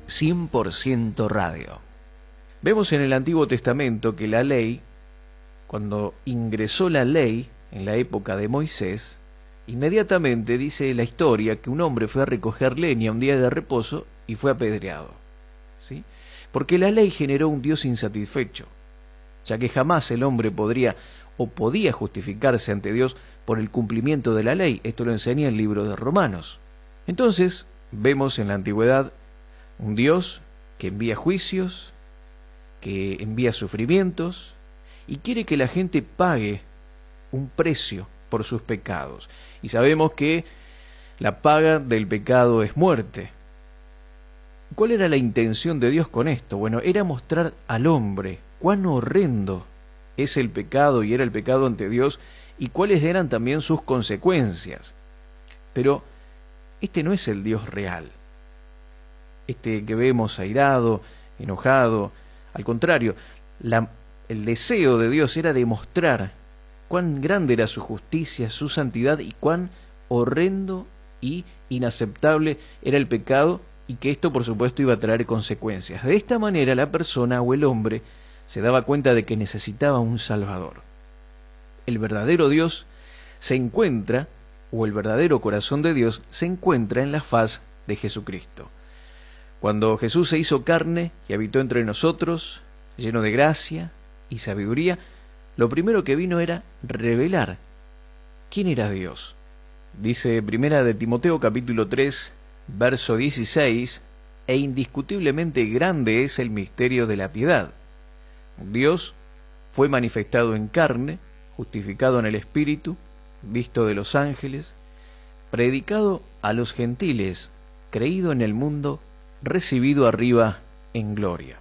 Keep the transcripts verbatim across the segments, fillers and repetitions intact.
cien por ciento radio. Vemos en el Antiguo Testamento que la ley, cuando ingresó la ley en la época de Moisés, inmediatamente dice la historia que un hombre fue a recoger leña un día de reposo y fue apedreado, ¿sí? Porque la ley generó un Dios insatisfecho, ya que jamás el hombre podría o podía justificarse ante Dios por el cumplimiento de la ley. Esto lo enseña el libro de Romanos. Entonces, vemos en la antigüedad un Dios que envía juicios, que envía sufrimientos y quiere que la gente pague un precio por sus pecados. Y sabemos que la paga del pecado es muerte. ¿Cuál era la intención de Dios con esto? Bueno, era mostrar al hombre cuán horrendo es el pecado y era el pecado ante Dios y cuáles eran también sus consecuencias. Pero este no es el Dios real. Este que vemos airado, enojado. Al contrario, la, el deseo de Dios era demostrar cuán grande era su justicia, su santidad y cuán horrendo y inaceptable era el pecado y que esto por supuesto iba a traer consecuencias. De esta manera la persona o el hombre se daba cuenta de que necesitaba un Salvador. El verdadero Dios se encuentra, o el verdadero corazón de Dios se encuentra en la faz de Jesucristo. Cuando Jesús se hizo carne y habitó entre nosotros, lleno de gracia y sabiduría, lo primero que vino era revelar quién era Dios. Dice Primera de Timoteo capítulo tres, verso dieciséis, e indiscutiblemente grande es el misterio de la piedad. Dios fue manifestado en carne, justificado en el Espíritu, visto de los ángeles, predicado a los gentiles, creído en el mundo, recibido arriba en gloria.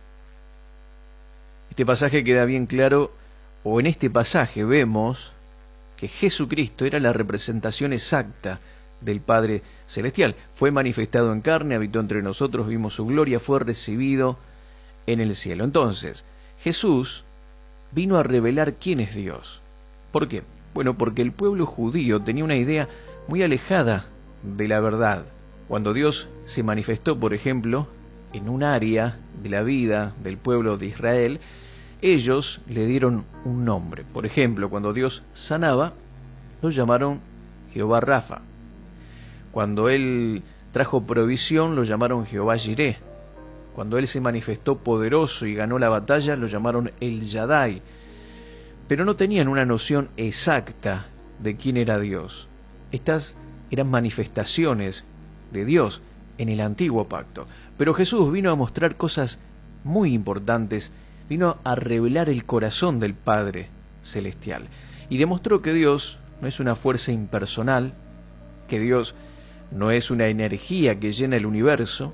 Este pasaje queda bien claro, o en este pasaje vemos que Jesucristo era la representación exacta del Padre Celestial. Fue manifestado en carne, habitó entre nosotros, vimos su gloria, fue recibido en el cielo. Entonces, Jesús vino a revelar quién es Dios. ¿Por qué? Bueno, porque el pueblo judío tenía una idea muy alejada de la verdad. Cuando Dios se manifestó, por ejemplo, en un área de la vida del pueblo de Israel, ellos le dieron un nombre. Por ejemplo, cuando Dios sanaba, lo llamaron Jehová Rafa. Cuando Él trajo provisión, lo llamaron Jehová Jireh. Cuando Él se manifestó poderoso y ganó la batalla, lo llamaron El Shaddai. Pero no tenían una noción exacta de quién era Dios. Estas eran manifestaciones de Dios en el antiguo pacto. Pero Jesús vino a mostrar cosas muy importantes, vino a revelar el corazón del Padre Celestial. Y demostró que Dios no es una fuerza impersonal, que Dios no es una energía que llena el universo,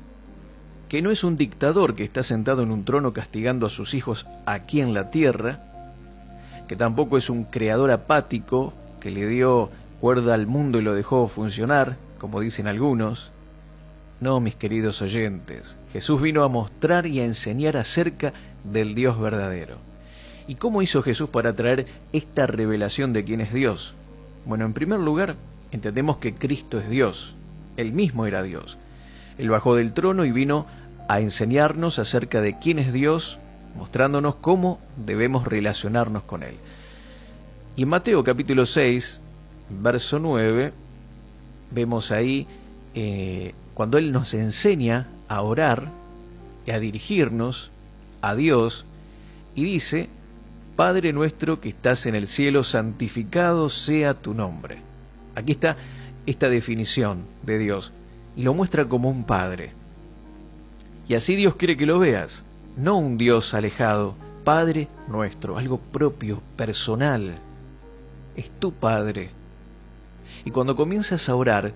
que no es un dictador que está sentado en un trono castigando a sus hijos aquí en la tierra, que tampoco es un creador apático que le dio cuerda al mundo y lo dejó funcionar, como dicen algunos. No, mis queridos oyentes, Jesús vino a mostrar y a enseñar acerca del Dios verdadero. ¿Y cómo hizo Jesús para traer esta revelación de quién es Dios? Bueno, en primer lugar, entendemos que Cristo es Dios. Él mismo era Dios. Él bajó del trono y vino a enseñarnos acerca de quién es Dios, mostrándonos cómo debemos relacionarnos con Él. Y en Mateo capítulo seis, verso nueve, vemos ahí eh, cuando Él nos enseña a orar y a dirigirnos a Dios, y dice: Padre nuestro que estás en el cielo, santificado sea tu nombre. Aquí está esta definición de Dios, y lo muestra como un Padre. Y así Dios quiere que lo veas, no un Dios alejado, Padre nuestro, algo propio, personal. Es tu Padre. Y cuando comienzas a orar,